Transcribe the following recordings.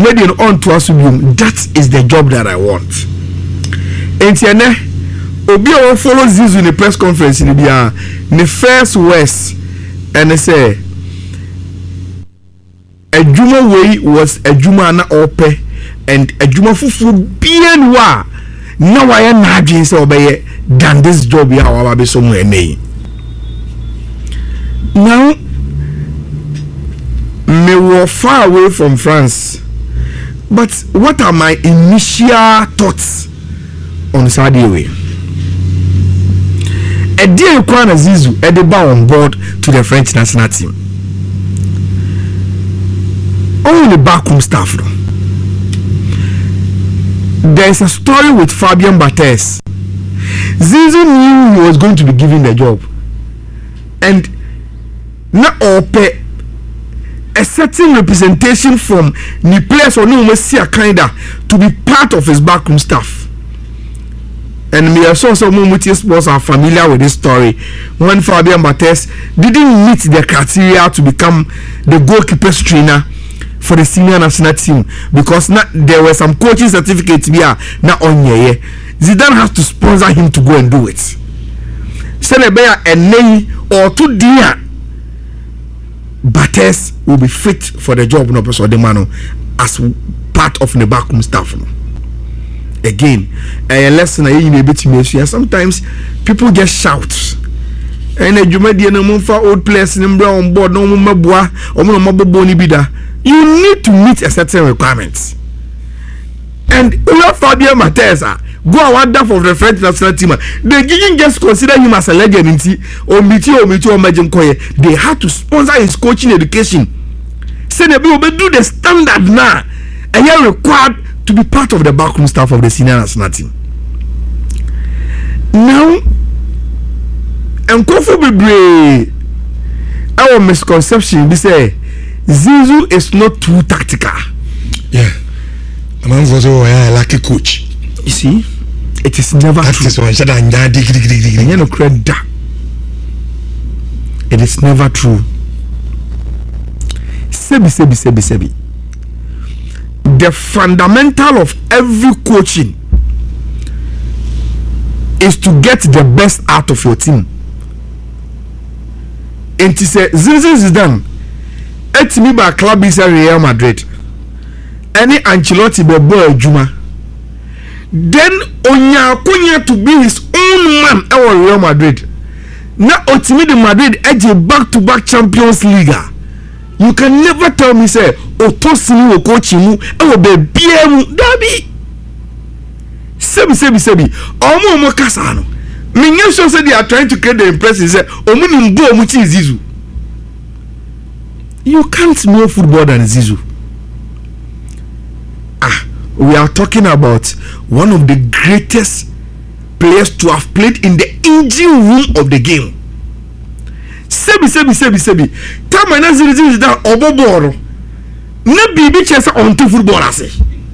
maybe on to assume that is the job that I want. Entienne obi o follow Zizu in the press conference in the first words and they say Ejuma way was Ejuma na ope and Ejuma fufu bien wa na wa ya na adwen say obeye than this job ya wa be somewhere nay. Now me were far away from France, but what are my initial thoughts on Sadio way? A dear Kwana Zizu at the bar on board to the French national team. Only backroom staff. There is a story with Fabien Barthez. Zizu knew he was going to be given the job, and now ope a certain representation from the players or no Messia kinda to be part of his backroom staff. And me also some Mumuti sports are familiar with this story. When Fabien Barthez didn't meet the criteria to become the goalkeeper's trainer for the senior national team because there were some coaching certificates here now on here. Zidane has to sponsor him to go and do it. So the bear and nay or 2 dear Barthez will be fit for the job no person the man as part of the backroom staff. Again, a lesson I bit me. Sometimes people just shout. And a Jumadi and for old players in on board no mabwa or maboni bida. You need to meet a certain requirements. And we have Fabien Barthez go a wonder for the French national team. They didn't just consider him as a legend or Imagine Koye. They had to sponsor his coaching education. Say they will do the standard now. And you're required to be part of the backroom staff of the senior national team. Now, and Kofi our misconception we say Zizu is not too tactical. Yeah, a man was a lucky coach. You see, it is never true. It is never true. Sebi. The fundamental of every coaching is to get the best out of your team. And to say Zinedine Zidane et me by club is Real Madrid. Any Ancelotti be boy Juma. Then Onya Kunya to be his own man at Real Madrid. Now ultimately Madrid edge back-to-back Champions League. You can never tell me say Otosini will coach him. I will be BM Dabi. Sebi. Omo Kasano. Many sure say they are trying to create the impression say Omu Mbo Muchi Zizu. You can't know football than Zizu. We are talking about one of the greatest players to have played in the engine room of the game. Sebi. Time na Zizu is that oboboro. Na bibi chesa onto football ase.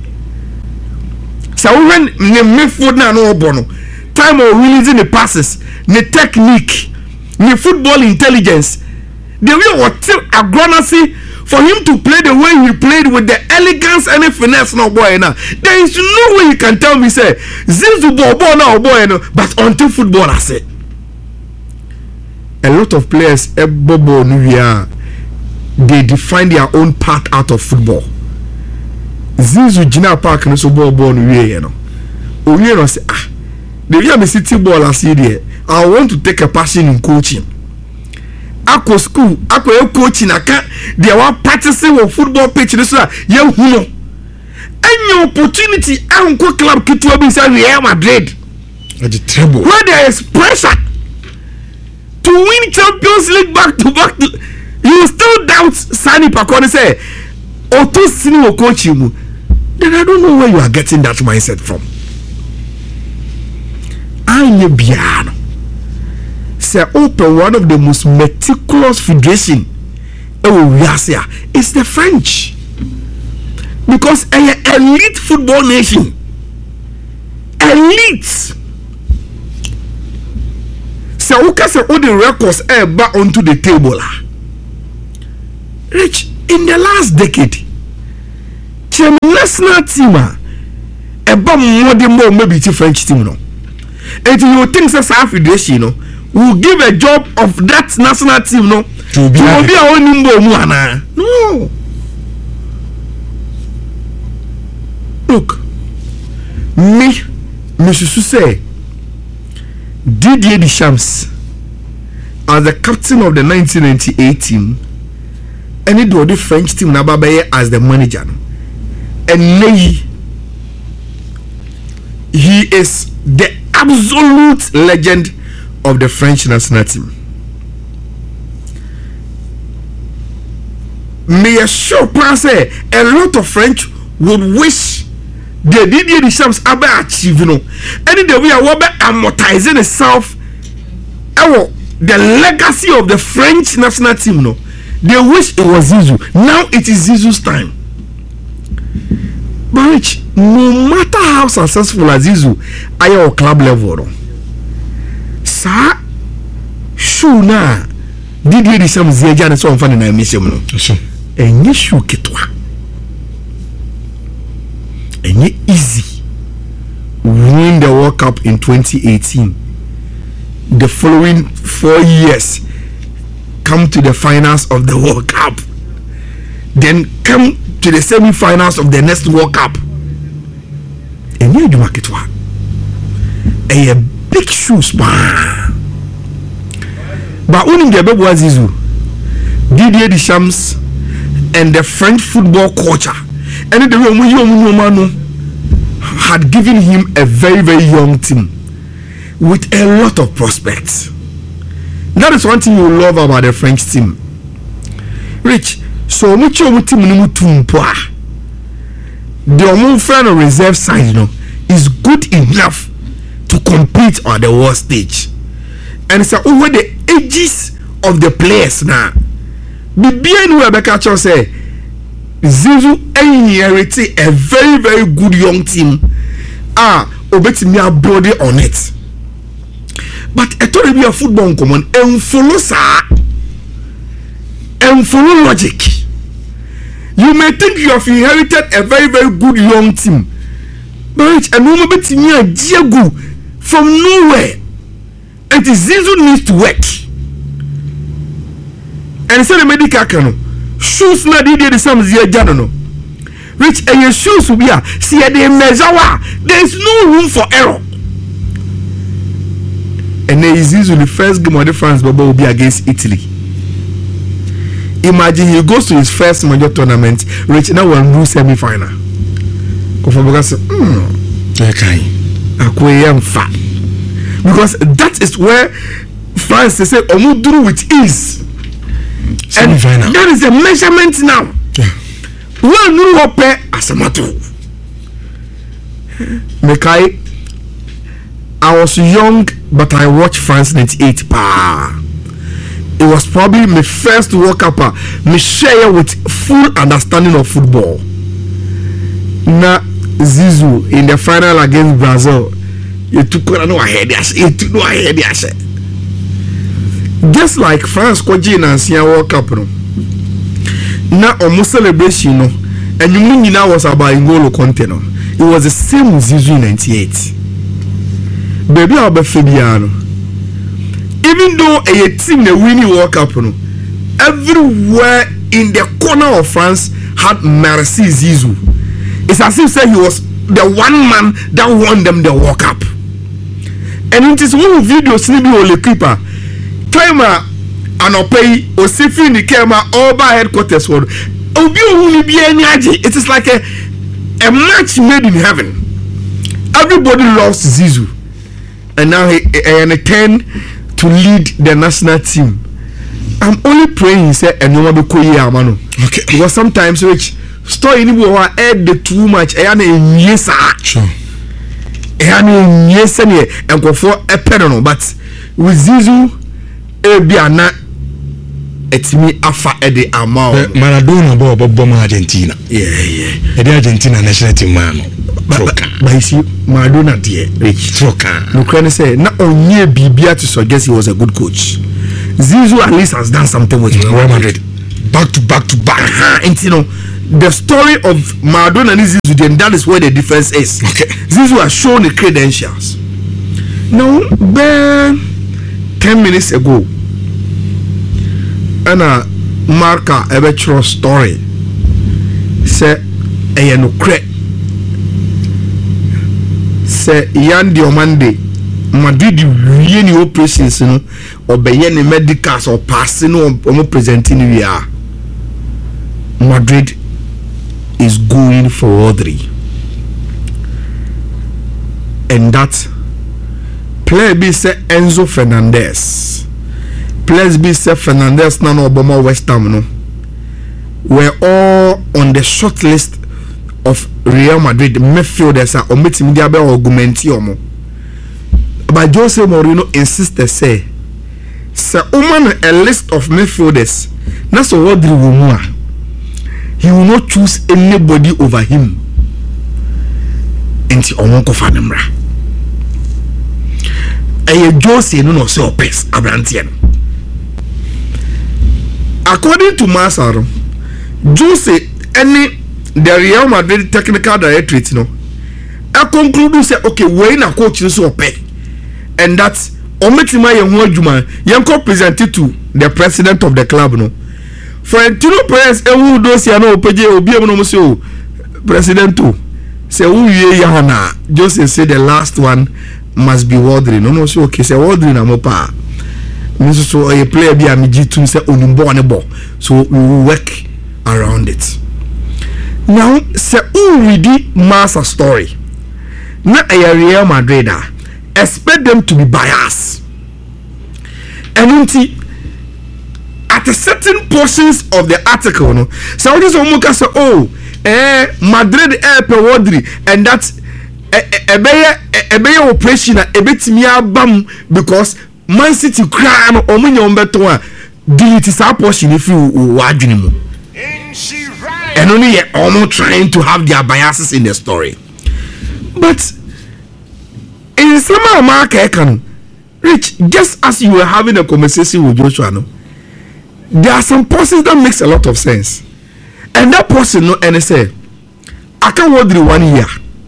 So when ne midfield na no obono. Time of releasing the passes, the technique, the football intelligence, the way what agronacy for him to play the way he played with the elegance and the finesse no boy now. There is no way you can tell me say Zizu bobo na boy no, but until football I say. A lot of players bobo no they define their own part out of football. Zizu Gina Park no so bobo no no. Oye no say the way city ball as here, I want to take a passion in coaching. Ako school, ako coaching aka they were practicing on football pitch this one. You know. Any opportunity anko club kitu be say Real Madrid. At the treble. Where there is pressure to win Champions League back to back. You still doubt Sani Pakone say Otosini will coach you. Then I don't know where you are getting that mindset from. Biano say open one of the most meticulous federation it's the French, because an elite football nation, elite. So who say all the records back onto the table. Rich, in the last decade Chem national team eba more than more maybe the French team no. And you think that South Federation no will give a job of that national team no to be our own number no. Look, Monsieur say Didier Deschamps as the captain of the 1998 team, and it was the French team Nababaye as the manager, and he is the absolute legend of the French national team. May I sure say a lot of French would wish the Didier Deschamps abe achieve any the way I amortizing itself the legacy of the French national team no. They wish it was Zizou. Now it is Zizou's time. But Rich, no matter how successful as Zizou at your club level no. Sir, shoe na Didier Deschamps zeja ne so mfa na mission no. Enye shoe kitwa. Enye easy. Win the World Cup in 2018. The following 4 years come to the finals of the World Cup, then come to the semi-finals of the next World Cup. And you market one a big shoes but only the baby was Zizou, Didier Deschamps, and the French football culture, and the Roman had given him a very, very young team with a lot of prospects. That is one thing you love about the French team. Rich, so much of team the friend reserve side is good enough to compete on the world stage. And it's over the ages of the players now. BBN Rebecca Cho say Zizou inherited a very, very good young team. Obetimi body on it. But a told be a football common and follow logic. You may think you have inherited a very, very good young team, but a moment between Diego from nowhere, and Zizou needs to work. And so the medical cano shoes na Didier Deschamps no. Rich and your shoes will be see they measure. There is no room for error. And then is usually the first game of the France Baba will be against Italy. Imagine he goes to his first major tournament, Rich now will lose semi-final. Because that is where France they say Omuduru with ease. And that is a measurement now. One new hope as a matter. Mekai, I was young, but I watched France 98 It was probably my first World Cup. Me share with full understanding of football. Na Zizou in the final against Brazil, you took no ahead. Just like France Koji and Sia World Cup no. Na almost celebration no, and you mean now was about N'Golo Kanté no. It was the same with Zizou in 98. Baby Albert Fabiano. Even though a team the winning World Cup no, everywhere in the corner of France had Merci Zizou. It's as if say he was the one man that won them the World Cup. And it is one video snippy or the keeper. Timer and pay or safety the camera all by headquarters for it is like a match made in heaven. Everybody loves Zizou. And now he turned to lead the national team. I'm only praying he said and no one be amano. Okay. Because sometimes which story any boy add the too much and yes sure. And yes and go for a penalty but with Zizou Ebiana etimi afa ede amao Maradona bomb Argentina. Yeah. The Argentina national team man. But you see, Maradona dear Rich Troka. No can say not only Bibia to suggest he was a good coach. Zizou at least has done something with Real Madrid. Back to back. And you know, the story of Maradona and Zizou, then that is where the difference is. Okay. Zizou has shown the credentials. Now, 10 minutes ago, and Marca ever true story say a no cre say Yan Diomande Madrid really operations no or be any medicals or passing or presenting we are. Madrid is going for Rodri, and that player be say Enzo Fernandez. Players be say Fernandez na no Obama West Ham no. We're all on the short list of Real Madrid midfielders are omitting the argumenti omo. But Jose Mourinho insisted say woman a list of midfielders. Na so Rodri will he will not choose anybody over him. Enti omonko fanemra. Jose no so opes abrantian. According to Massaro, Jose any the Real Madrid technical directorate no, I conclude say okay we na coach so ope, and that ometima ye ho adwuma yenko presented to the president of the club no. Florentino Perez ewu dosia na opeje obi em no so president to say who ye yana Jose say the last one must be Rodri no so okay say Rodri na mo pa. So a player be a G2 say onumbo on ball. So we will work around it. Now say who read the Massa story. Not a Real Madrid. Expect them to be biased. And at a certain portions of the article, no, so this Omuka say, Madrid per Rodri, and that's a better operation a bit me bam because Man City cry no omunye ombeto a delete sa portion if you wadwene mu. And only almost trying to have their biases in the story. But in some America can Rich, just as you were having a conversation with Joshua, no, there are some portions that makes a lot of sense. And that person no and say I can Rodri 1 year.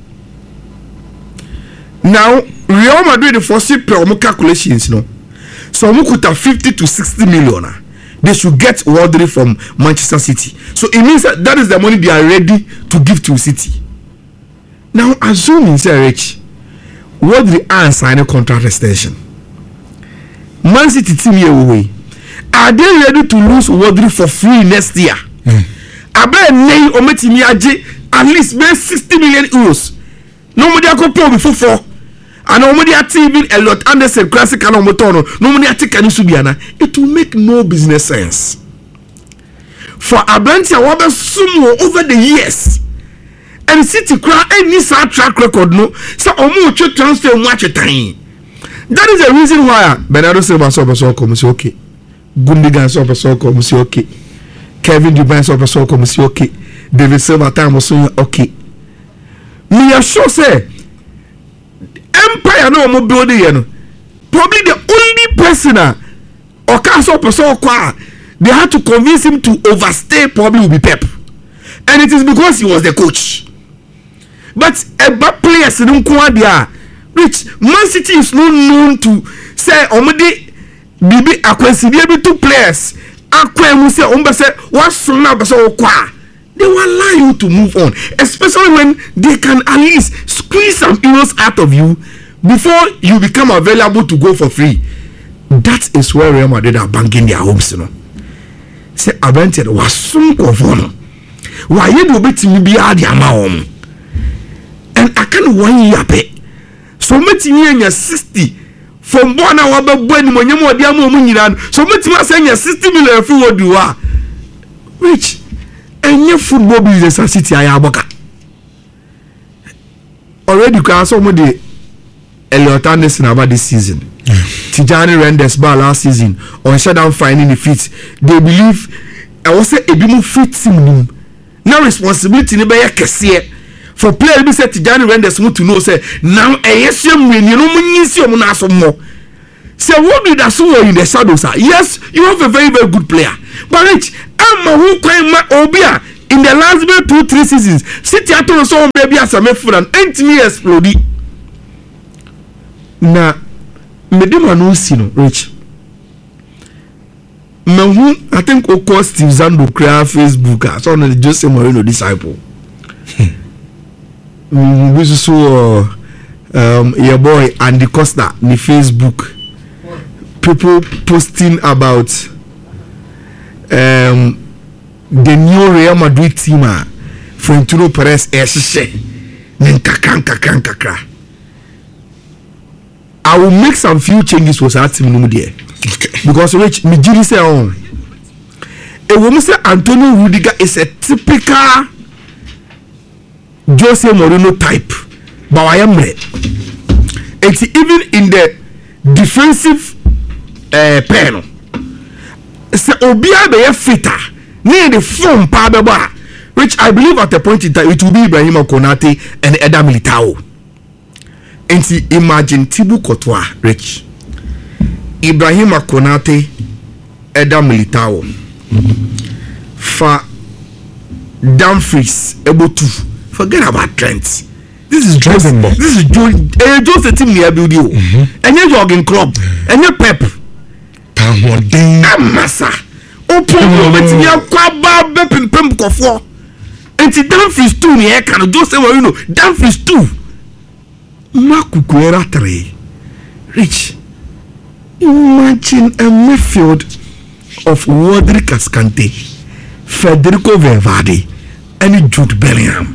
Now Real Madrid foresee per calculations no. So we could have 50 to 60 million. They should get Rodri from Manchester City. So it means that is the money they are ready to give to City. Now assuming say Rich, Rodri and sign a contract extension. Man City team here away. Are they ready to lose Rodri for free next year? Abe nei ometimi age at least 60 million euros. Nobody could pay before 4. And nobody at even a lot Anderson classic and motono. Nobody at take Subiana. It will make no business sense. For Abrantia Waba Sumo over the years. And City cry any track record no. So omo transfer much a time. That is the reason why Bernardo Silva so come okay. Gundogan so come okay. Kevin De Bruyne so come okay. David Silva time was okay. Me are sure say Empire no mo building here no. Probably the only person or castle person they had to convince him to overstay probably will be Pep. And it is because he was the coach. But a bad players don't come there. Rich Man City is not known to say omede bibi akwesibi be 2 players. Akwemu say ombe say what's now be so kwa. They will allow you to move on, especially when they can at least squeeze some euros out of you before you become available to go for free. That is where Real Madrid are banking their hopes, you know. Say Avented was some conform. Why you do bit me be at your mom? And I can't 1 year pay. So much in your 60 from 1 hour when you more dear money. So much must say 60 million for what you are. Rich. And your football business at City Ayaboka. Already you can somebody Elliot Anderson about this season. Tijani Renders bar last season on shutdown finding the feet. They believe I was say a bimu fit team. Now responsibility ne be kese for player be say Tijani Renders want to know say now yes you win you know munisi omo na so mo. Say what did that so in the shadows? Yes, you have a very very good player. But Rich, I'm who kwai ma obia in the last 2-3 seasons City ato so baby asame full and entimi explode na medema no si no Rich mehu I think Oko Steve Zando create Facebook so on the Jose Mourinho disciple we so your boy Andy Costa ni Facebook people posting about the new Real Madrid team Florentino Perez kakra. I will make some few changes with that team no there. Okay. Because Rich me jiri say on a woman say Antonio Rudiger is a typical Jose Mourinho type. But I am it's even in the defensive panel. So Obia be fitter near the form Pababa, which I believe at the point in time it will be Ibrahim Konate and Eder Militao. And see, imagine Thibaut Courtois, Rich, Ibrahim Konate, Eder Militao, for Dumfries able to forget about Trent. This is Jose team near building. And you're jogging club. And you're Pep. Massa. Open moment in your quabba bepping Pemco 4. And see Dumfries 2 near can Jose Mourinho. Dumfries 2. Makukuera 3. Rich. Imagine a midfield of Rodri Cascante, Federico Valverde, and Jude Bellingham.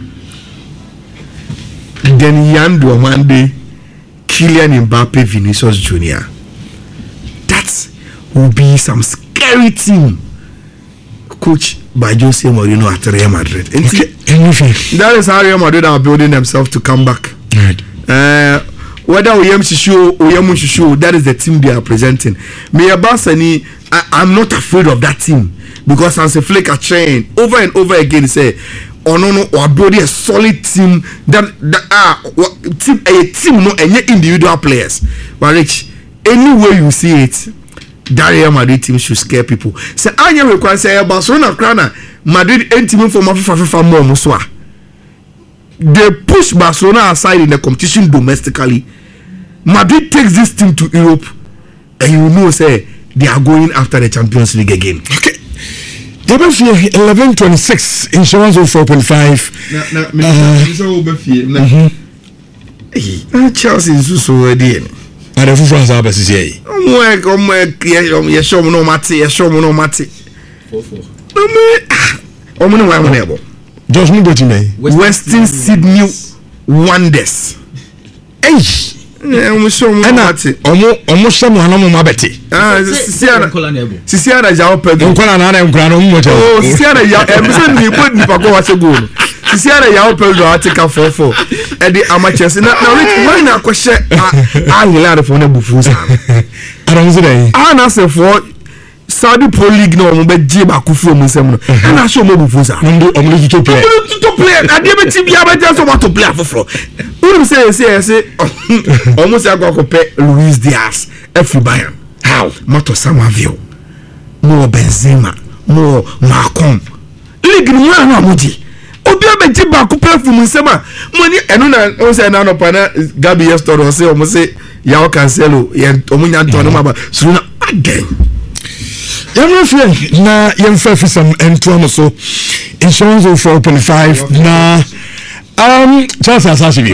Then Yan Diomande, Kylian Mbappe, Vinicius Jr. That will be some scary team coached by Jose Mourinho at Real Madrid. Okay. That is how Real Madrid are building themselves to come back. Right. Whether Oyem Shishu or Oyem Shishu, that is the team they are presenting. Meyabasani, I'm not afraid of that team because Hansi Flick are trained over and over again. Say, oh no, or building a solid team that a team no any individual players. But Rich, any way you see it, that Real Madrid team should scare people. Say, Anya requires say Barcelona Crana Madrid team for FIFA more muswa. They push Barcelona aside in the competition domestically. Madrid takes this team to Europe, and you know, say they are going after the Champions League again. Okay. 11:26 insurance of 4.5. Chelsea is so ready. And the France are best here. No mati. 4-4. Just move to me. Western Sydney Wonders. Hey. Almost someone mabeti. Sisiara Jao Pedro. Sisiara Jao Pedro article 4-4. And the amateurs. Now, why not question? I will for the Buffus. I don't say. I answer for Saudi Pro League no mo be jiba kufu mu nsem no na so mo bufuza omli to play ade be ti bia be just want to play afofro we say almost agwa pe Luis Diaz every Bayern how moto Samavio mo Benzema mo Macron league ni na moji obi be jiba ku play fu mu nsem a mo ni eno na o say na no pa na Gabi yesterday o say o mo say Yao Cancelo ye omunya ntono ma ba suru na aden na yemfa some and so insurance of 4.5 na Chelsea Sashi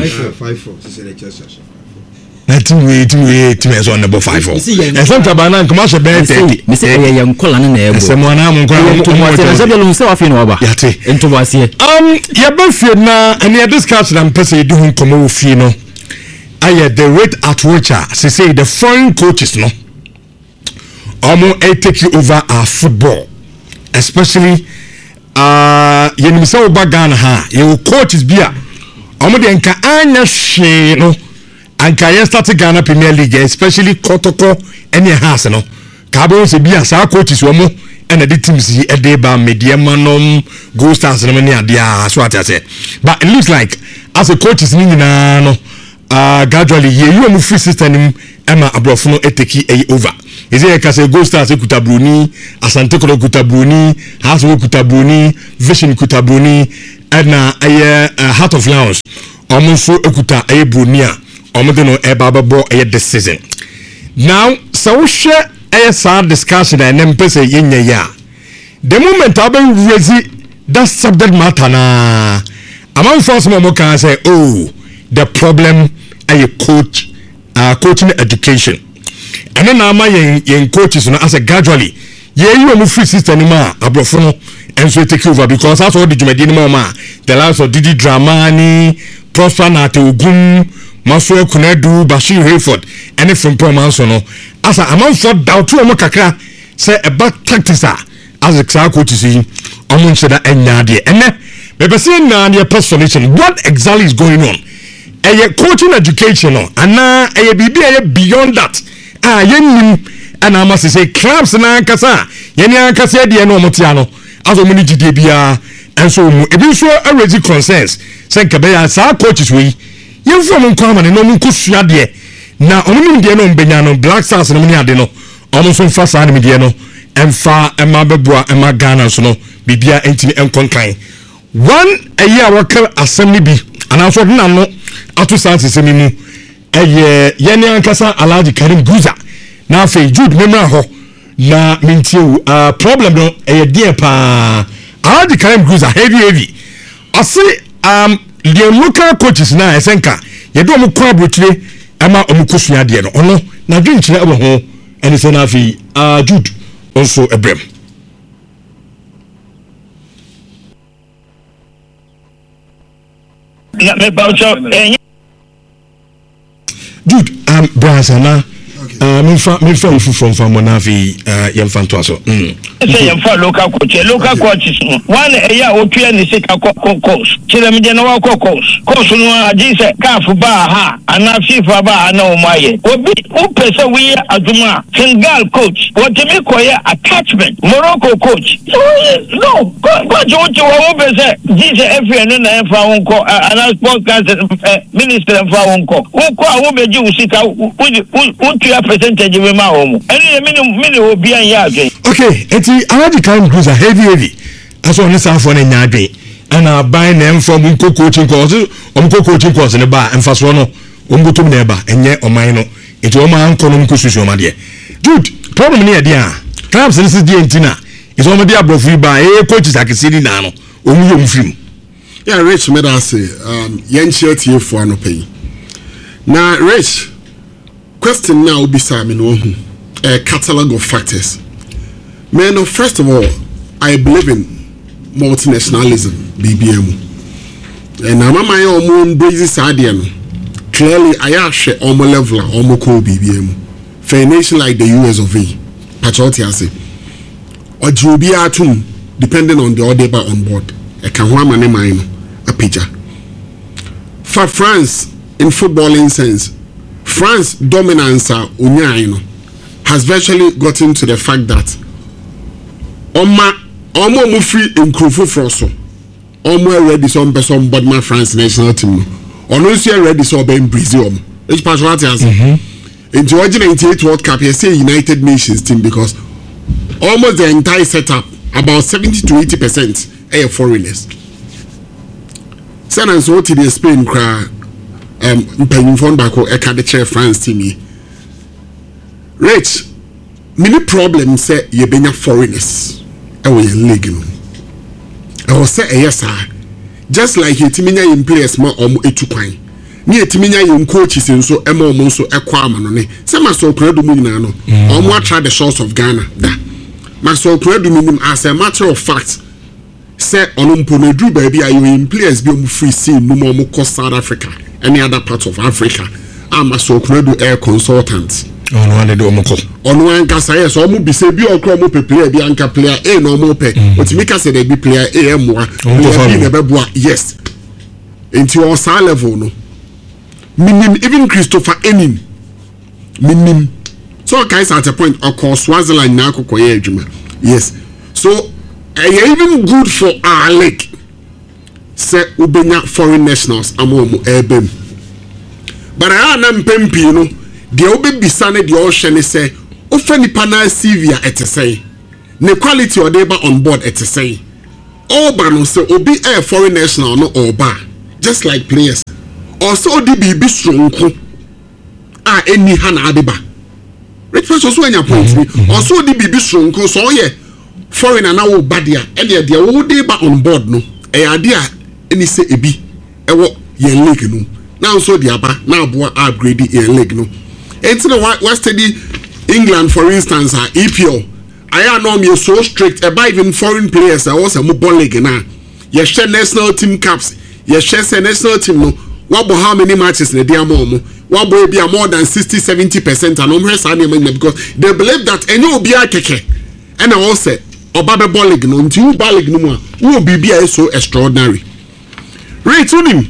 5-4 to on number 5-4 and some tabana commercial bet me say yam kola na ebo semona mo kola to mo se afi no ba yate ento wase ya ba fie na and discuss na mpese do komo fie no aye the rate at which say the foreign coaches no take you over our football, especially yenimisa oba Ghana ha your coaches bia de enka anya hwe no anka ye start Ghana Premier League, especially Kotoko any house no ka bo se bia sa coaches wo mo and the teams e dey ba Mediamanom Gold Stars no ne ade a so atase but it looks like as a coaches ni nyina no gradually you am free system Emma Abrofo no take over. is it kase Gold Stars ekuta Bruni, Asante Kotoko ekuta Bruni, House ekuta Bruni, Vision ekuta Bruni, na Heart of Lions omonso ekuta Brunia omodo no ebababo this season. Now so we share sad discussion and empese yenye ya. The moment I be raise that subject matter na among first moment can say the problem a coach coaching education. And then now my young coaches as a gradually you free system anymore abroad and so take over because that's all the Jumedini Mama, the likes of Didi Dramani, Prosper Nate Ogun, Masue Kunedu, Bashir Hayford, and from Promansono. As a amount for doubt to Mokaka say about tactics as a coach is in almost that and Nadia. And then maybe saying Nadia personation, what exactly is going on? A coaching education and now a BB beyond that. And I must say clubs na kasa yenya kasa de no motiano aso muni gide bia enso mu ebi so already concerns say kebeya sa coaches we yemfo mo kwa mane no mu kusua de na omu de no mbenya no Black Stars no muni ade no omu so mfa sa ne de no emfa ema beboa ema Ghana so no bibia entimi enkonkan one a year worker assembly bi anaso na no ato sanse semi mu yenya kasa Alhaji Karim Guza na fe Jude memra ho na mentiu problem no dear pa Alhaji Karim Guza heavy ase the local coaches na esenka ye do mo kwa abotire ama omukosua de no ono na dwenkyere abo ho ene se na fe Jude also ebrem na me baucho Jude Brasana minfa from Monavi yemfanto so say yemfa local coaches one eya opia ni sika course chile mje na wako course no agi se CAF ba ha ana FIFA ba na o maye obi upese we aduma Senegal coach what me koya attachment Morocco coach no coach wo upese gise FN na emfa wonko ana sport council minister emfa wonko wonko a wo beji usika utu percentage we ma homo eni mini obi an ya adwen okay eti Alhaji Karim Guza heavy aso ne sanfo na nya adwen ana ban na emfo mu coaching course ne ba emfa so no omgotum na eba enye oman no eti o ma anko no mkosusu o ma de dude problem ne dia clubs ne se die ntina is o ma dia brofi ba coaches akesidi na no omu yom film yeah Rich made us say yen tie fo anopai na Rich question now be me no a catalog of factors. Man, first of all, I believe in multinationalism, BBM. And I'm my own basis idea. Clearly, I share almost level, almost call BBM. For a nation like the US of A, patriotic, I say, or Jubia too, depending on the order on board. I can one man mine a picture. For France, in footballing sense, France dominance has virtually gotten to the fact that Omo mu free Nkrofo Froso Omo ready some person but my France national team Ono see ready so be in Brazil which part what has in 1998 World Cup you say United Nations team because almost the entire setup about 70 to 80% are foreigners. San and so to the Spain cry mpanyinfo bako eka de chair France team Rich many problems say ye benya foreigners e we league no e wo say yes just like yetiminya in players ma omo etukwan ni yetiminya in coaches nso e ma omo nso ekwa ama no ne say ma so prado mu nyina no omo atra the shores of Ghana da ma so prado mu as a matter of fact say onompo no dru ba bia you in players bi omo free scene no omo ko South Africa any other part of Africa I'm a so credo air consultant no one do omoko ono anka say so omo bi se bi okro mo player bi anka player A no mo pe otimika say dey bi player A moa player B na beboa yes into on sa level no minim even Christopher Enin minim so guys at a point of Swaziland na kokoye adwuma yes so even good for our league say ubenya foreign nationals amomo ebem but I am pempi no de obebisa ne de o hye ne say ofa nipa na CV a etesey ne quality or dey ba on board etesey all ba no say obi a foreign national no or ba just like players also di bibi stronko a eni ha na adeba rich person so anya point me also di bibi stronko so ye foreigner na wo ba dia e de wo dey ba on board no e ade a eni say ebi e wo ye league no now so di aba na abo upgrade ye league no it's no what study England for instance EPL I know me so strict about even foreign players I was a mobile league na you share national team caps you share national team no what how many matches na dia more what boy be more than 60-70% and because they believe that any obi akeke and I also obabe ball league no nti ball league no mo wo bibi is so extraordinary right unim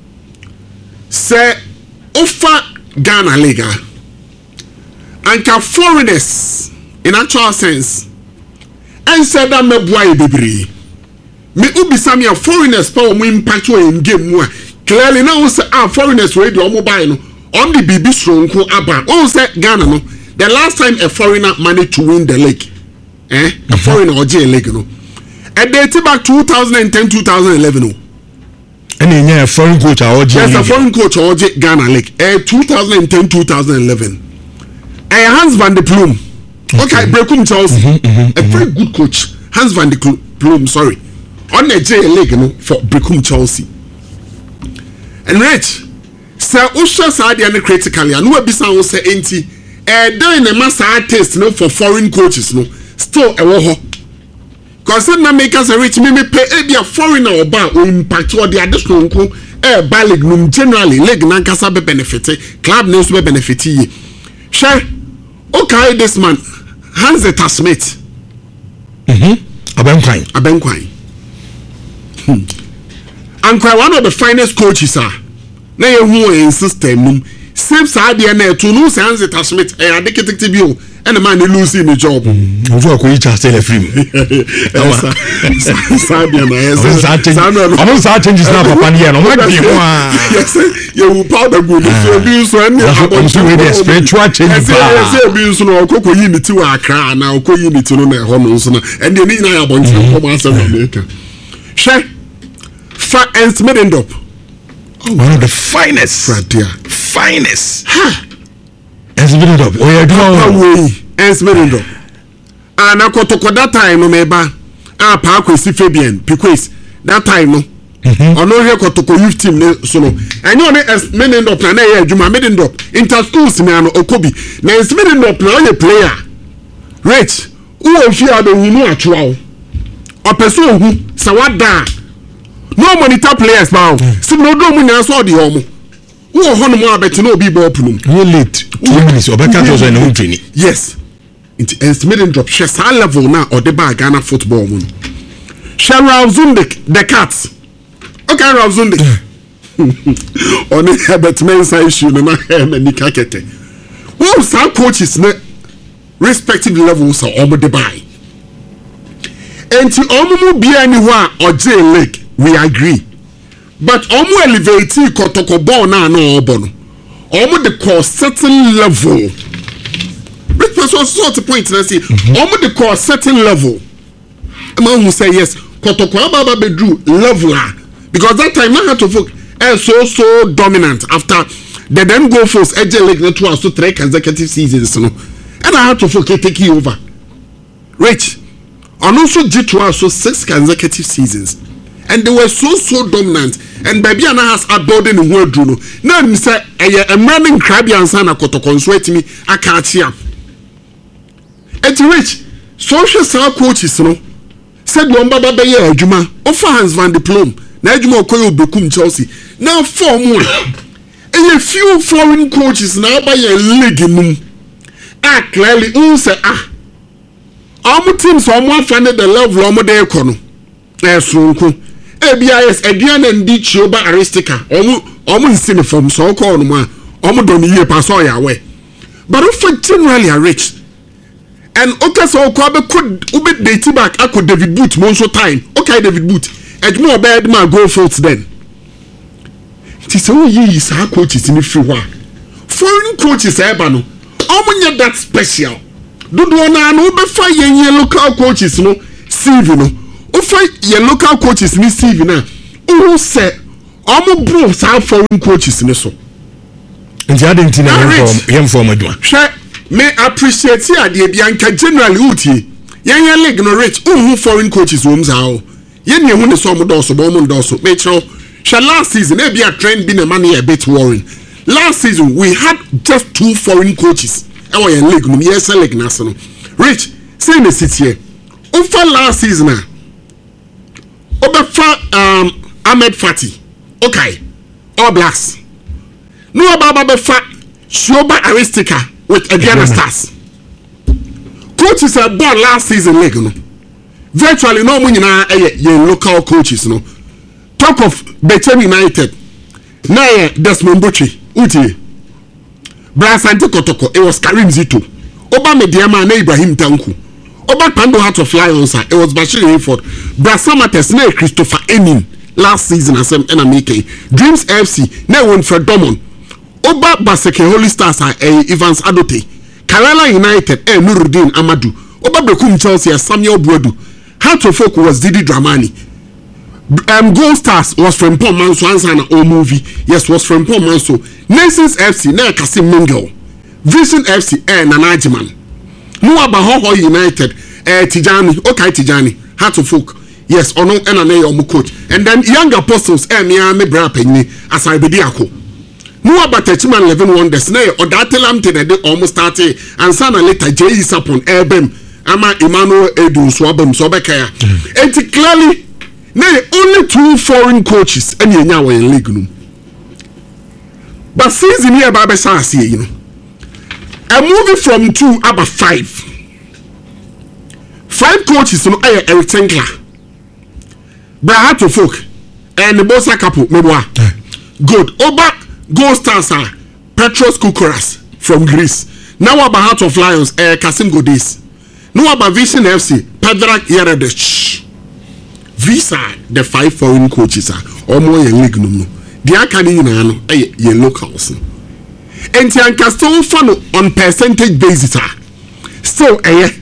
say offer Ghana league anka foreigners in actual sense and said that me boy bebre me ubisa me foreigners power mo impact in game mu clearly now say foreigners wey do omo buy no on the bibi stronko aba on say Ghana no the last time a foreigner managed to win the league a foreigner oje league no a date back 2010-2011 no and a foreign coach oje yes a foreign coach oje Ghana league 2010-2011 Hans van der Ploem. Okay, Brecum Chelsea. A very good coach. Hans van der Ploem, sorry. On the J League, no, for Brecum Chelsea. And Rich, Sir Usha Sadi and critically, and no bisa will say anti. Doing a master test, no, for foreign coaches, no. Still a woho. Because na make us a rich me pay a foreigner or bar will impact what the additional league num generally league nankasa be benefit club news be benefit ye. Sure. Okay, this man Hans Smith. Abenkwai. And one of the finest coaches are. Now you in system. Same side there to lose Hans Smith. A detective you and the man losing the job. Yes, you will powder good. Spiritual change. No koko unity wa akra na oko unity no na ho no so na and the ni na abonti ko ma say America she fa Ernst Middendorp one of the finest Ernst Middendorp Ernst Middendorp and akotoko that time no meba pa kwesi Fabian Piquet that time no ono he kotoko youth team ne so no enyo ne Middendorp na e adwuma Middendorp inter schools na no okobi na Middendorp na only player rich who fi ado hunu atwa o opeso hu sawada no monitor players now sim no do mu na so de omo wo ho no mo abeti na obi ball punum you late 2 minutes obeka to so na won training yes it Middendorp she sa level na or the bag Ghana football mu Sheryl Zundik the Cats. Okay, Ravzundi. On the Herbert Mensah issue, no matter many kakete. Well, some coaches, respective levels are over the buy. And to almost be anywhere or J Lake, we agree. But almost elevate Kotoko Bona no Bono. Almost the course certain level. Which person sort of point and say, almost the course certain level. A man who say yes, Kotoko Baba Bedru leveler. Because that time I had to focus so dominant after they then go for AJ League network so 3 consecutive seasons no and I had to focus take you over Rich and also G2 so 6 consecutive seasons and they were so dominant and baby and has a building in word no now me say a running crabby and sana koto consuet me I can't here and Rich social star coaches no said one baba be ya adwuma offer Hans van der Ploem na adwuma okoyo Brecum Chelsea now form one and a few foreign coaches now by a league num clearly say all teams almost funded the level of the economy sonko ABIS Adrian and D Chioba Aristica almost seen from so called ma don year pass all your way but if generally are rich and okay so could ube date back I could David Boot monso time okay David Boot and more bad man go for it then it is all years our coaches in the free one foreign coaches ebano that special dodo na no be fa yen local coaches no CV no o fa yen local coaches ni CV na o se omo bro sa foreign coaches ni so nti adentina yem form adwa hwe me appreciate ade bia nka generally utie yen league no rich foreign coaches wo mza o yen ne hu ne so omo so bo omo so me chiro hwe last season e bia trend bi na man a bit worrying. Last season we had just 2 foreign coaches. Our league, no yes, league national. Rich, say the city here. Over last season, over Ahmed Fati, okay, All Blacks. No about Befa Shoba Aristica with Adiana Stars. Coaches are born last season league, no. Virtually no money na local coaches, no. Talk of Bethem United. Now Desmond Butchie. Uti Brasante Kotoko, it was Karim Zito. Oba Mediama and Ibrahim Tanku. Oba Pando had to fly on, sir. It was Bashir Hayford. Brasamates, ne Christopher Enin last season as NMK. Dreams FC, ne Winfred Domon. Oba Baseke Holy Stars, Evans Adote. Kerala United, Nuruddin Amadou. Oba Bekum Chelsea, Samuel Bwedu. Heart of Folk was Didi Dramani. Gold Stars was from Paul Manso Ansana O movie. Yes, was from Paul Manso. Nations FC, na Kasim Mingle. Vision FC, Nanajiman. Nuaba Hoho United, Tijani, okay Tijani, Heart of Folk. Yes, Ono Enane Omu coach. And then Young Apostles, Miami Brapeni, as I be diako. Nuaba Techiman 11 Wonders, ne, or Datelam Tenede almost started, and Sana later J. Sapon, Ebem, Ama Emmanuel Edu Swabem Sobekaya. And clearly, only 2 foreign coaches and you know in league no. But season here Baba say you know. A movie from 2 about 5. 5 coaches no Eric Tenkler. Brahato Folk and the Bosa Kapu Meboa. Good. Oba Gold Stars are Petros Kukuras from Greece. Now about Heart of Lions Kasim Godis. Now about Vision FC Pedrak Yeredich. These are the 5 foreign coaches or more in league no. The academy ye locals. And the still follow on percentage basis. Still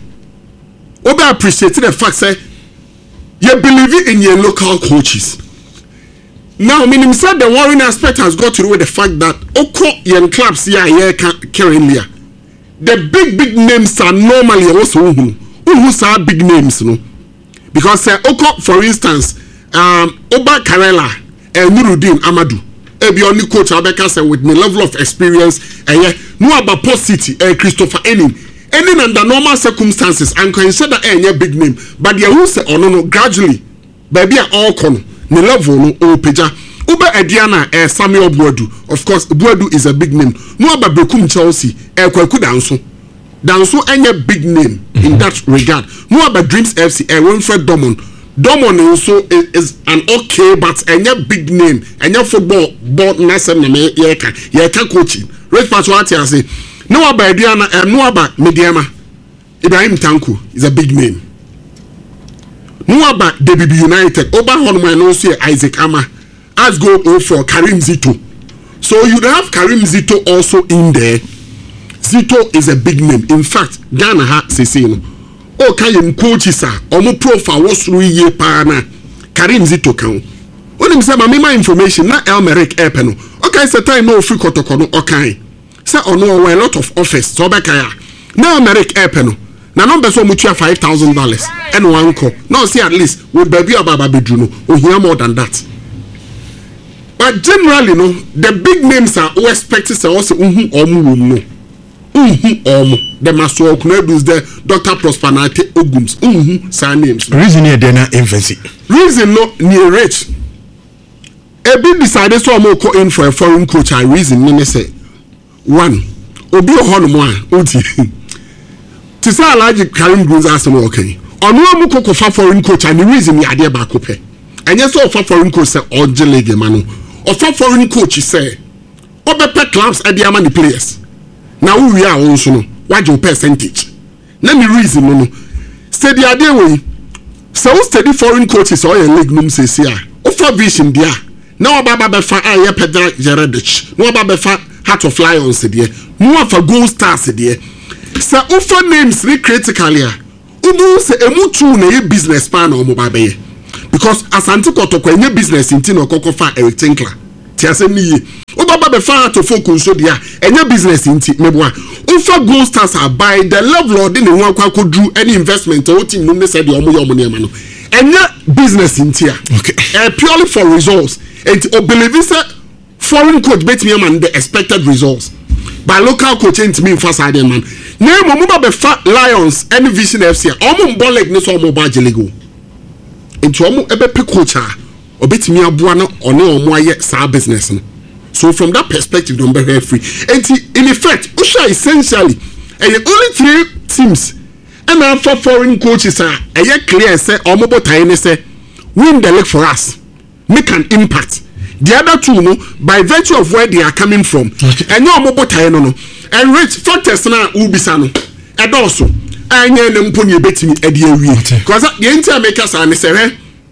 Oba appreciate the fact that you believe in your local coaches. Now, meaning said the worrying aspect has got to do with the fact that Oko young clubs here currently. The big names are normally also who are big names, no. Because Oko, for instance, Oba Karela and Nuruddin Amadou, be only coach Abeka with my level of experience, no about Post City, Christopher Enin. Enin under normal circumstances, and consider a big name, but the who say oh no gradually, baby are all con, the level no peja. Uba Ediana, Samuel Bwedu, of course, Bwedu is a big name. No about Bekum Chelsea, Kwaku Danso. Danso any big name in that regard. No about Dreams FC, Winfred Domon. Domon also is an okay, but any big name, any football board nasem yeka coaching. Rich Pachuati I say, no about Ediana, no about Mediama. Ibrahim Tanku is a big name. No about DBB United, Oba Honman also Isaac Ama. As go for Karim Zito. So you'd have Karim Zito also in there. Zito is a big name. In fact, Ghana ha sesino. O kayem coaches are omo profile was through ye pana. Karim Zito kan. Onim say ma information na Elmerick Epeno. Okay, say time no free kotokono okay. Say ono a lot of office so be kaya. Na Elmerick Epeno. Na number so mutua $5,000 and one call. No see at least with baby ababa bedruno. O hear more than that. But generally, no, the big names are all expected to also no. The Master Oknebus, the Dr. Prosperity Ogums, sign names. Reason here, they're not infancy. Reason no near rich. A big decided so I'm going in for a foreign coach. I reason, me say, 1. Obi Honoma, Oti. Tisa large Karim Grooms as okay. On one Moko for foreign coach, and the reason we are there back up. And yes, all for foreign coach, or Jelege Manu. Or for foreign coach, say, or better clubs at the money players. Now we are also no. What your percentage? Let me reason no. Say the idea way. So steady foreign coaches or a league num says here. Offer vision there. No about befa aye Pedra Jeredich. No about befa Heart of Lions there. No for Gold Stars there. Sa ufa names ni critically a ubu se emu tu na ye business plan o mo ba be because Asante Kotoko enye business nti na okoko fa Eric Tinkler ti asem ni ye uba ba be fa to focus so dia enye business nti meboa ufa Gold Stars are by the level of the ne ho akwadru any investment o team no ne said o mo ye o mo ne ma no enye business nti a purely for results and o believe say foreign coach bet me man the expected results by local coach and me for side man na mo ba be fa Lions any Vision FC o mo mboleg ne so mo ba jelego into o mo ebe pick coach a obetimi aboa na one o mo aye sa business no. So from that perspective don't be free and in effect usha essentially only 3 teams and now for foreign coaches are clear say o mo botai ne say win the league for us make an impact. The other two no by virtue of where they are coming from and no mo botai no and rich factors na ubisa no and also anya na mpo ne betimi ade awie because the entire makers are say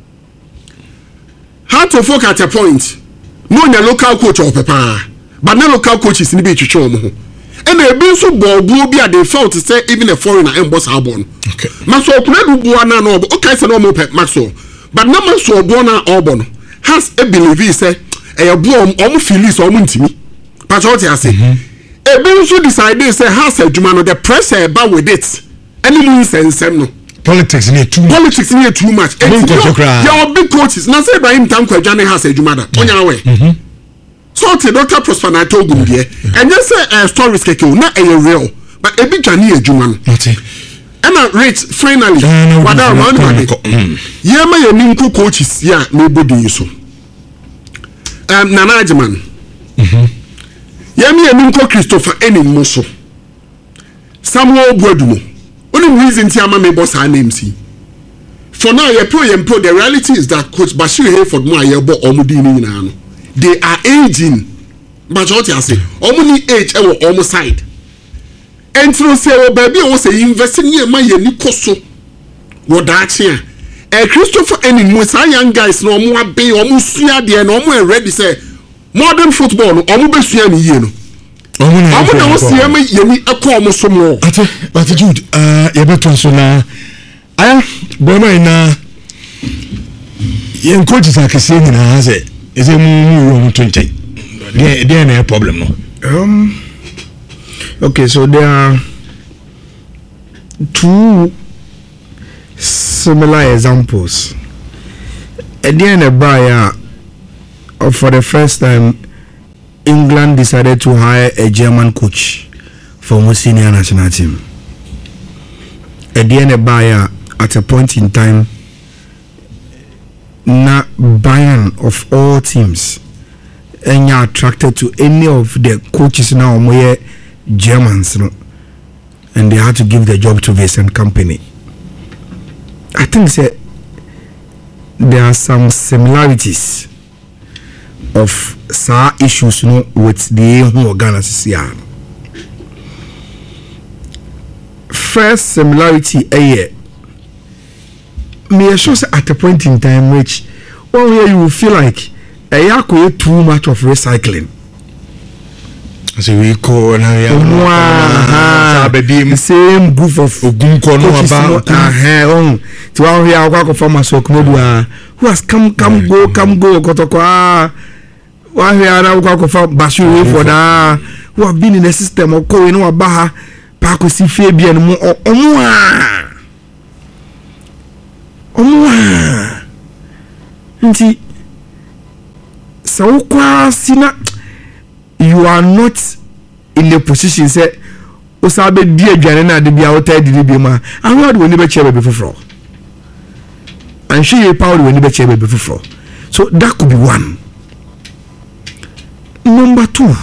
how to focus at a point no na local coach or papa but no local coaches ni be twetwe omo ho and e be so bobu bi a they felt to say even a foreigner and boss abon okay maso okuna du na no okay say no mo pe maso but no maso obo na obon has a belief say e bo omo feelings omo ntimi but what you say e be so decide say has adwuma no the pressure ba with it any means and no politics near too much. Your big coaches. Now say Ibrahim Tanko Johnny has a jumada. On your way. So the Dr. Prosper na told him there. And just say stories keke not a real, but a big Johnny a juman. And I rate finally. What I want to do. Yeah, my minko coaches. Yeah, nobody so. Nanajiman. Yeah, me a minko Christopher any moso. Samuel Bodumo. Only reason Tiama may boss her name see. For now, the reality is that Coach Bashir Hayford Moyebo Omudini Nano. They are aging. But what you say, Omuni age or almost side. And through say, oh baby, was a investing near my Nikoso. What that's here. Christopher any Musa young guys no more be almost there no more ready say modern football Omubesia Yeno. But Jude, you better so now. Young coaches are saying in a is a room 20. There no problem no. Okay, so there are 2 similar examples. At the end of buyer for the first time England decided to hire a German coach for our senior national team. At the end of buyer, at a point in time, na Bayern of all teams, and you're attracted to any of the coaches now, more Germans, no? And they had to give the job to Vincent Company. I think there are some similarities of sa issues with the who organization. First similarity me sure at a point in time which one where you will feel like too much of recycling. So we call the same group of who has come go kotoko one here now for Bashir for that who have been in the system of going no baha Paco si Fabian mo nti so kwa sina you are not in the position say osabe di adwane na de bia wota di bi ma award woni be chair be foforo and she power woni be chair be foforo so that could be one. Number 2,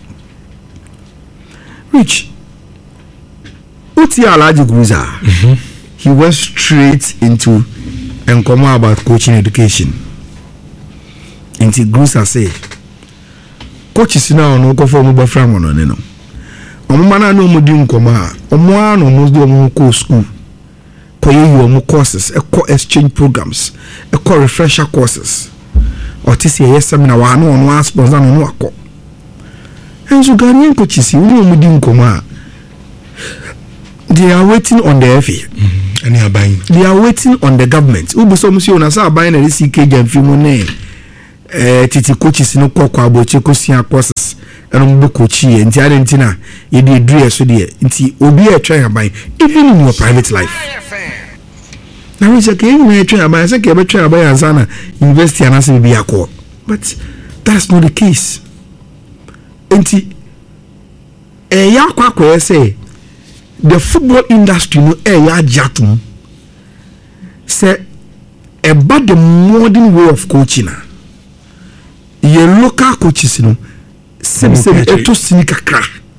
Rich Uti Alaji Guza. He went straight into and come about coaching education. Into Guza say, coaches now no go for mobile from on no. Omana no mudi nkoma. Omwa no most do mo school. Koye you courses, exchange programs, refresher courses. Or to say yes seminar wa no no sponsor no akọ enso Ghanaian coaches we no mudi nkoma they are waiting on the FA. Any abine. They are waiting on the government. Ubu so musi ona sa abine na CK Jamfimu ne titi coaches no kokwa aboche kosia process eno mbo coach ye nti adentina ye dey do so dey nti obi e try abine even in your private life. Na we say ke you try abine say ke be try abine ansana university anase bi akọ. But that's not the case. Nti ya kwa say the football industry no ya jatum say about the modern way of coaching your local coaches no sem eto sini kakra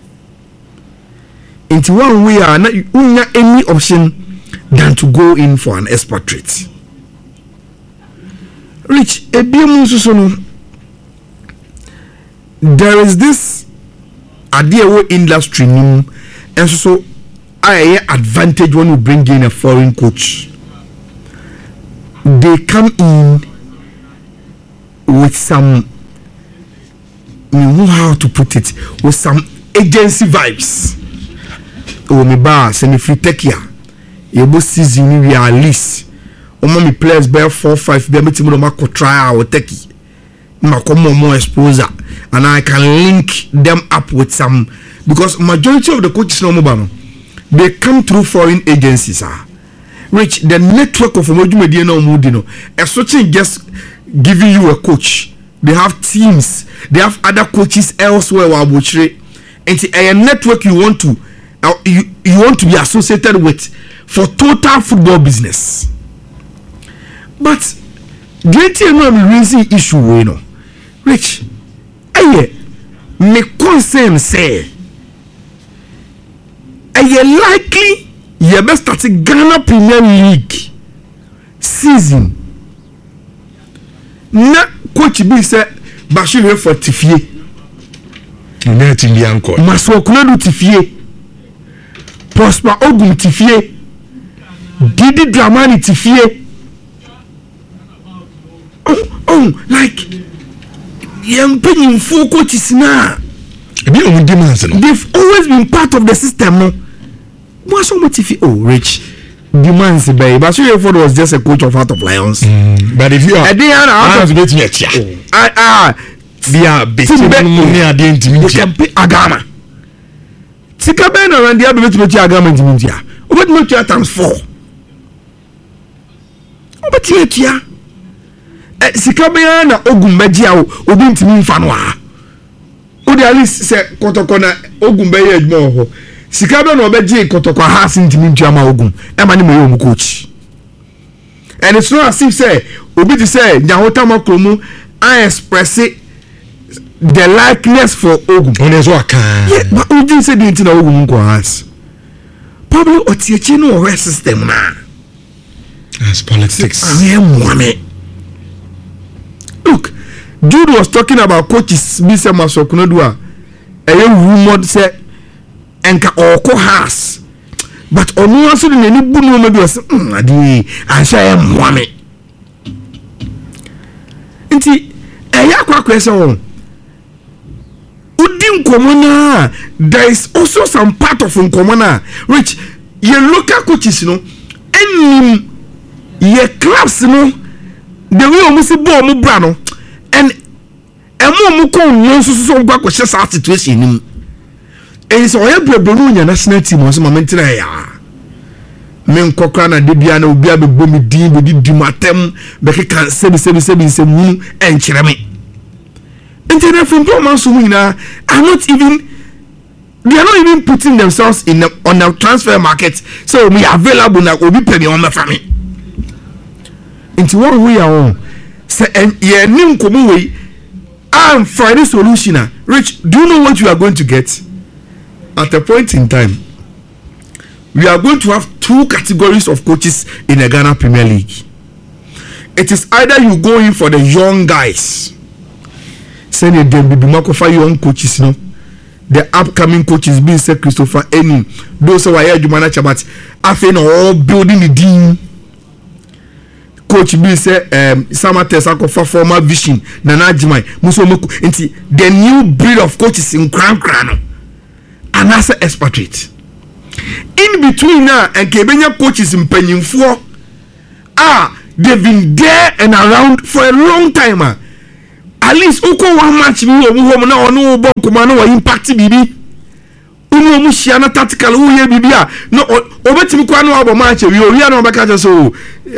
into one way are not any option than to go in for an expatriate. Rich ebiemu so no there is this idea wo industry nim and so I advantage when you bring in a foreign coach. They come in with some, how to put it, with some agency vibes. Oh, me ba send free take here. You both season we are least. Oh, mommy players bear 4-5. Be able to make try our techie. Ma come more exposure, and I can link them up with some because majority of the coaches no mobile. They come through foreign agencies. Rich, the network of Omojumedie no Mudino. A switching just giving you a coach. They have teams. They have other coaches elsewhere. And a network you want to you want to be associated with for total football business. But the reason issue we know. Rich, me concern say. Are you likely you best start a Ghana Premier League season? Na coach be say Bashir for Tifie. Net in the anchor. Maswakunadu Tifie. Prosper Ogun Tifie. Didi Dramani Tifie. Oh, like young penny full coaches now. They've always been part of the system, no? What's so much if you Rich demands baby, but so Ford was just a coach of Heart of Lions. But if you are they are betting Agama. Sikabena and the other Agama in India. What much times 4? But here, Sikabena Ogumbedia Obin to me fanwa. Odi at least say kotokona Ogun be ye adwuma ho sika be no beje kotokwa has ntimi ntuama Ogun e ma ne me coach. And it's not as if say obi to say nyahota makromu I express the likeness for Ogun on eso aka yeah but Ogun say the ntina Ogun nko has probably otiechi no we system na as politics look Jude was talking about coaches Mr. Masokunodua. A rumored say enka oko has. But onu aso de ni bunu me do say adi ansha e moame. Nti eya kwakwa say won. Udi nkomo na there is also some part of nkomo na which your local coaches no enim your clubs no the way omo si ball mo bra no and emu kon no so gba ko shesa situation nim e so ya brabru nya national team o so momentina ya men kokra na de bia na obi abegbo mi din be di matem be kan sebi nsemu enkyere me internet from performance are not even they are not even putting themselves in on the transfer market so we are available na obi pay on my family into what we are on say ye nim komo we am for the solution. Rich, do you know what you are going to get at a point in time? We are going to have 2 categories of coaches in the Ghana Premier League. It is either you go in for the young guys, send them be Makofa young coaches, no. The upcoming coaches being said Christopher Enin, those who are here Jumana Chabat, after all building the team. Coach be say Samates akofa former vision Nana Jimai Musomoku nti the new breed of coaches in Kran and as expatriate In between now and Kebenya coaches in Penyinfo, they've been there and around for a long time. At least Oko one match me or now no Bokumano or impact bibi. Uno Mushiana tactical uye bibia. No Obetimquano about match, we are no back so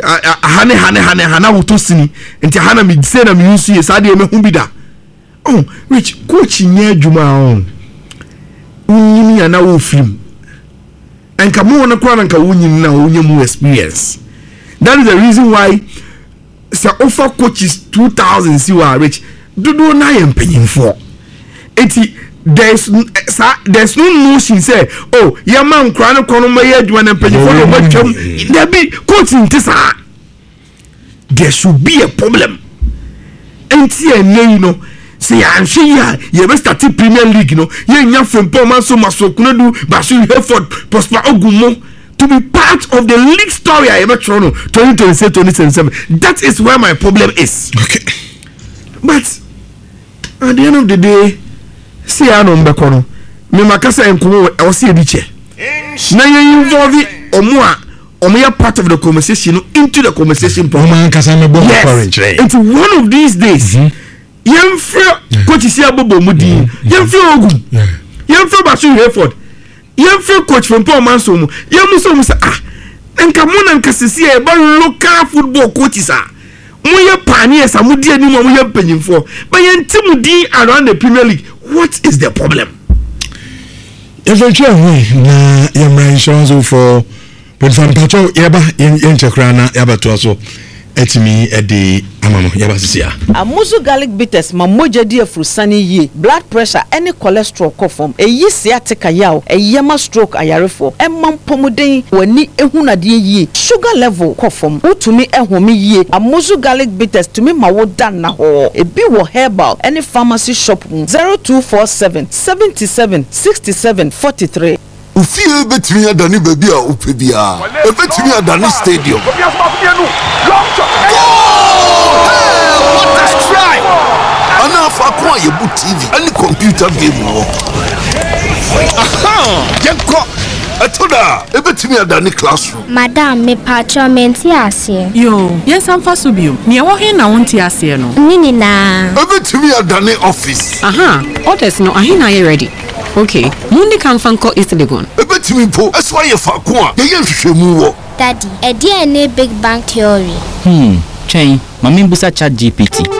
Hana Utosini and Tahana Midsena Musi Sadia Humbida. Oh, Rich coaching near Juma on. Unimi and now film. And come on a crown and Kawunim now more experience. That is the reason why Sir offer coaches 2,000 see what Rich do not am paying for. There's no notion say, oh, your man crown corner my head when I'm paying for the there be coaching this. There should be a problem. And see, you know, say I'm sure you must start Premier League, you know, you're from Poma so much so couldn't do Basu Hereford, Prosper Ogumo to be part of the league story I ever thrown 2027. That is where my problem is. Okay. But at the end of the day, say I don't back on me, Macassa and Kumo, I was here. Now you involve it or more. Or we are part of the conversation into the conversation. Yes. It's one of these days. Young Phil, Coach Siabo Mudi, Young Phil Ogun, Young Phil Basu Hereford, Young Phil Coach from Paul Mansom, Young Musom, and come on and Cassisia about local football coaches. Moya pioneers, and Mudi and we are paying for. But Timudi around the Premier League, what is the problem? Eventually, your insurance for. But from Pacho, Yaba in Chakrana, Yaba to also etimi edi amamo Yaba Sia. Amuzu garlic bitters, mamoja dear frusani ye, blood pressure, any cholesterol cough a ye sciatica yaw, a yama stroke ayarefo, a man pomodin, when ni ehuna ye, sugar level cough to me a homi ye, Amuzu garlic bitters to me ma wodan na ho, a biwo herbal, any pharmacy shop 0247 77 67 43. Ufie betimi adani baby a upebia betimi adani stadium what a strike ana fa kwa ye bu TV any computer game wo yenko atoda betimi adani classroom madam me patcho menti ase yo yes am faso bio me wo he na wonti ase no nini na betimi adani office orders no ahina ye ready. Okay, Mundi can fanko East Legon. Ebetimi po, eswa ye fa ko a, ye nhwehwemu wo. Daddy, e dey na big bang theory. Chain, mami busa chat GPT.